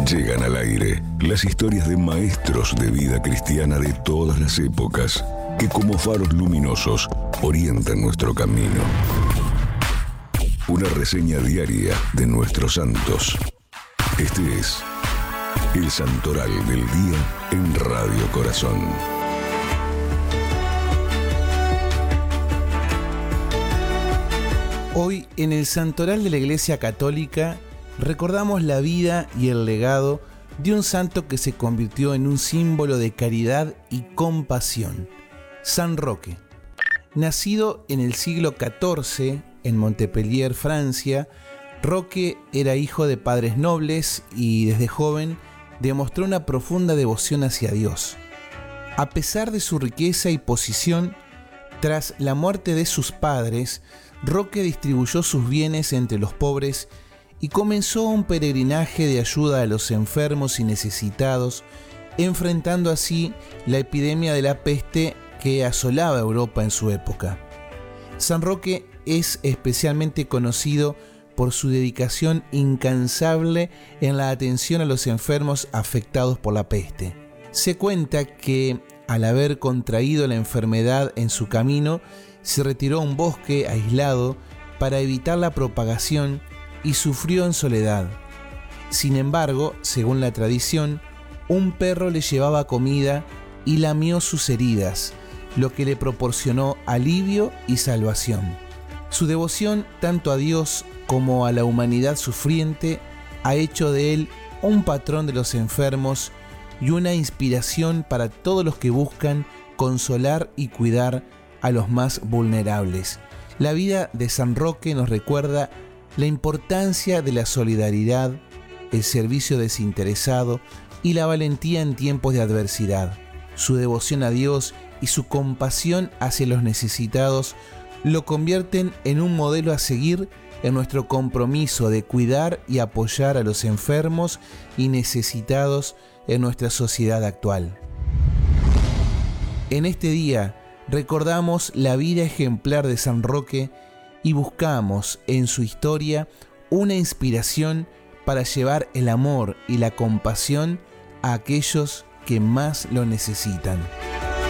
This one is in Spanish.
Llegan al aire las historias de maestros de vida cristiana de todas las épocas que como faros luminosos orientan nuestro camino. Una reseña diaria de nuestros santos. Este es el Santoral del Día en Radio Corazón. Hoy en el Santoral de la Iglesia Católica recordamos la vida y el legado de un santo que se convirtió en un símbolo de caridad y compasión, San Roque. Nacido en el siglo XIV en Montpellier, Francia, Roque era hijo de padres nobles y desde joven demostró una profunda devoción hacia Dios. A pesar de su riqueza y posición, tras la muerte de sus padres, Roque distribuyó sus bienes entre los pobres y comenzó un peregrinaje de ayuda a los enfermos y necesitados, enfrentando así la epidemia de la peste que asolaba Europa en su época. San Roque es especialmente conocido por su dedicación incansable en la atención a los enfermos afectados por la peste. Se cuenta que, al haber contraído la enfermedad en su camino, se retiró a un bosque aislado para evitar la propagación y sufrió en soledad. Sin embargo, según la tradición, un perro le llevaba comida y lamió sus heridas, lo que le proporcionó alivio y salvación. Su devoción tanto a Dios como a la humanidad sufriente ha hecho de él un patrón de los enfermos y una inspiración para todos los que buscan consolar y cuidar a los más vulnerables. La vida de San Roque nos recuerda la importancia de la solidaridad, el servicio desinteresado y la valentía en tiempos de adversidad. Su devoción a Dios y su compasión hacia los necesitados lo convierten en un modelo a seguir en nuestro compromiso de cuidar y apoyar a los enfermos y necesitados en nuestra sociedad actual. En este día recordamos la vida ejemplar de San Roque y buscamos en su historia una inspiración para llevar el amor y la compasión a aquellos que más lo necesitan.